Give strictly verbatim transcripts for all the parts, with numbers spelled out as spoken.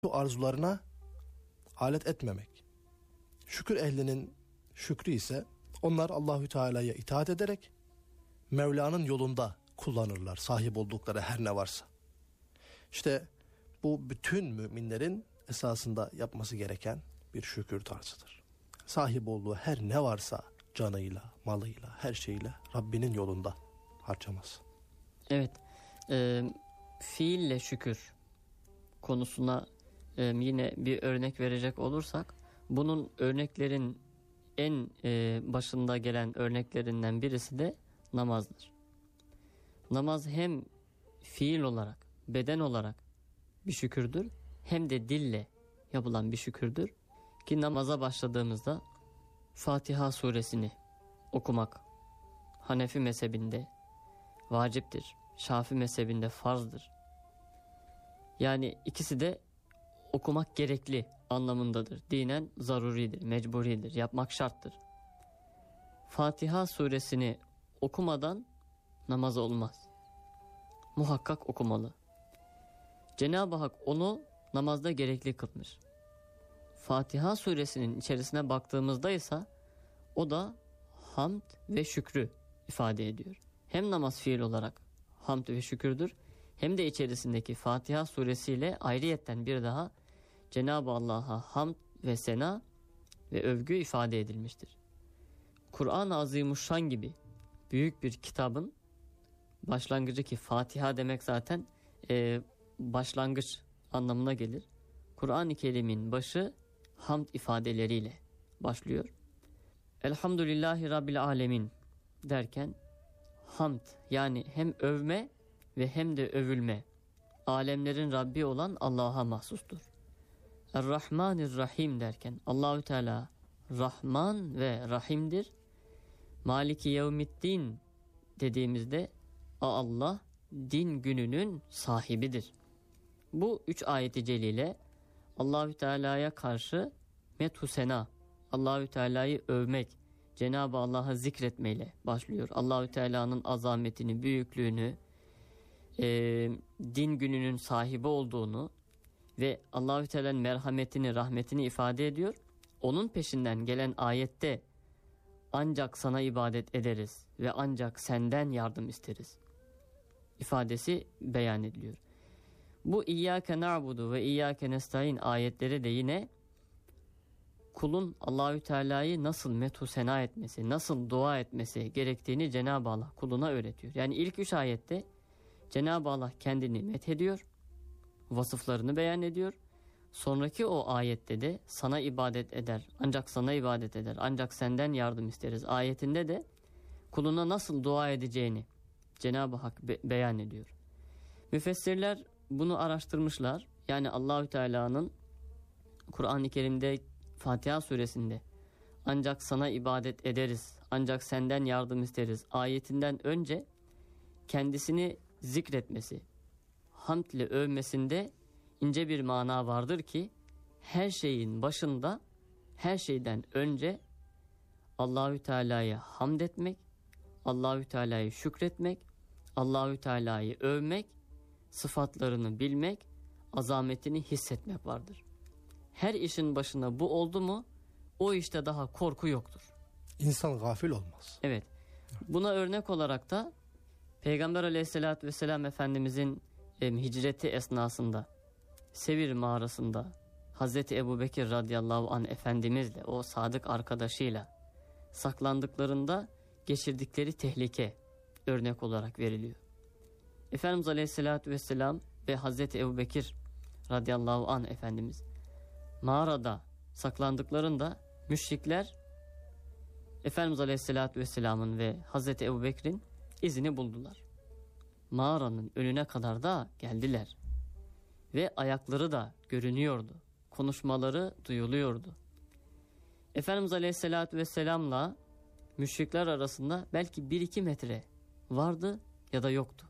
arzularına alet etmemek. Şükür ehlinin şükrü ise onlar Allahü Teala'ya itaat ederek Mevla'nın yolunda kullanırlar sahip oldukları her ne varsa. İşte bu bütün müminlerin esasında yapması gereken bir şükür tarzıdır. Sahip olduğu her ne varsa canıyla, malıyla, her şeyle Rabbinin yolunda harcaması. Evet, e, fiille şükür konusuna e, yine bir örnek verecek olursak, bunun örneklerin en e, başında gelen örneklerinden birisi de namazdır. Namaz hem fiil olarak, beden olarak bir şükürdür, hem de dille yapılan bir şükürdür. Ki namaza başladığımızda Fatiha suresini okumak Hanefi mezhebinde vaciptir, Şafii mezhebinde farzdır. Yani ikisi de okumak gerekli anlamındadır. Dinen zaruridir, mecburidir, yapmak şarttır. Fatiha suresini okumadan namaz olmaz. Muhakkak okumalı. Cenab-ı Hak onu namazda gerekli kılmış. Fatiha suresinin içerisine baktığımızda ise o da hamd ve şükrü ifade ediyor. Hem namaz fiil olarak hamd ve şükürdür, hem de içerisindeki Fatiha suresiyle ayrıyetten bir daha Cenab-ı Allah'a hamd ve sena ve övgü ifade edilmiştir. Kur'an-ı Azimuşşan gibi büyük bir kitabın başlangıcı, ki Fatiha demek zaten e, başlangıç anlamına gelir. Kur'an-ı Kerim'in başı hamd ifadeleriyle başlıyor. Elhamdülillahi Rabbil Alemin derken hamd, yani hem övme ve hem de övülme alemlerin Rabbi olan Allah'a mahsustur. Er-Rahmanir-Rahim derken Allahü Teala Rahman ve Rahim'dir. Maliki Yevmiddin dediğimizde Allah din gününün sahibidir. Bu üç ayeti celile Allahü Teala'ya karşı methu sena, Allahü Teala'yı övmek, Cenab-ı Allah'ı zikretmeyle başlıyor. Allahü Teala'nın azametini, büyüklüğünü, e, din gününün sahibi olduğunu ve Allahü Teala'nın merhametini, rahmetini ifade ediyor. Onun peşinden gelen ayette ancak sana ibadet ederiz ve ancak senden yardım isteriz ifadesi beyan ediliyor. Bu İyyâke na'budu ve İyyâke nestaîn ayetleri de yine kulun Allahü Teala'yı nasıl methu sena etmesi, nasıl dua etmesi gerektiğini Cenab-ı Allah kuluna öğretiyor. Yani ilk üç ayette Cenab-ı Allah kendini methediyor, vasıflarını beyan ediyor. Sonraki o ayette de sana ibadet eder, ancak sana ibadet eder, ancak senden yardım isteriz ayetinde de kuluna nasıl dua edeceğini Cenab-ı Hak be- beyan ediyor. Müfessirler bunu araştırmışlar. Yani Allahü Teala'nın Kur'an-ı Kerim'de Fatiha suresinde ancak sana ibadet ederiz, ancak senden yardım isteriz ayetinden önce kendisini zikretmesi, hamd ile övmesinde ince bir mana vardır ki her şeyin başında, her şeyden önce Allahü Teala'ya hamd etmek, Allahü Teala'yı şükretmek, Allahü Teala'yı övmek, sıfatlarını bilmek, azametini hissetmek vardır. Her işin başına bu oldu mu, o işte daha korku yoktur. İnsan gafil olmaz. Evet. Buna örnek olarak da Peygamber Aleyhisselatü Vesselam Efendimizin e, hicreti esnasında Sevir mağarasında Hazreti Ebubekir radıyallahu anh Efendimizle, o sadık arkadaşıyla saklandıklarında geçirdikleri tehlike örnek olarak veriliyor. Efendimiz Aleyhisselatü Vesselam ve Hazreti Ebubekir radıyallahu anh Efendimiz mağarada saklandıklarında müşrikler Efendimiz Aleyhisselatü Vesselam'ın ve Hazreti Ebubekir'in izini buldular. Mağaranın önüne kadar da geldiler. Ve ayakları da görünüyordu. Konuşmaları duyuluyordu. Efendimiz Aleyhisselatü Vesselam'la müşrikler arasında belki bir iki metre vardı ya da yoktu.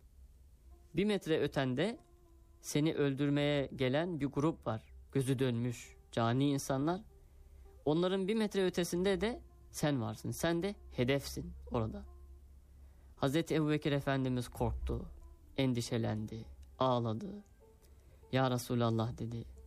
Bir metre ötende seni öldürmeye gelen bir grup var. Gözü dönmüş, cani insanlar. Onların bir metre ötesinde de sen varsın. Sen de hedefsin orada. Hazreti Ebubekir Efendimiz korktu, endişelendi, ağladı. Ya Resulallah dedi,